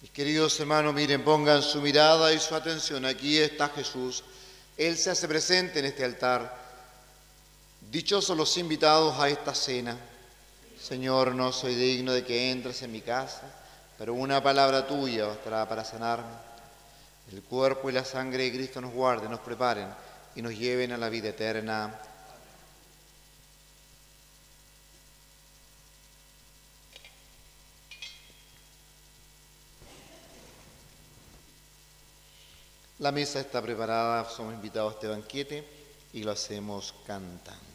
Mis queridos hermanos, miren, pongan su mirada y su atención. Aquí está Jesús. Él se hace presente en este altar. Dichosos los invitados a esta cena. Señor, no soy digno de que entres en mi casa, pero una palabra tuya bastará para sanarme. El cuerpo y la sangre de Cristo nos guarden, nos preparen y nos lleven a la vida eterna. La mesa está preparada, somos invitados a este banquete y lo hacemos cantando.